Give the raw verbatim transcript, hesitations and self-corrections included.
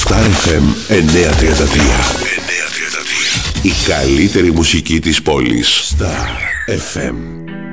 Star εφ εμ εννιακόσια τριάντα τρία. Η καλύτερη μουσική της πόλης. Star εφ εμ.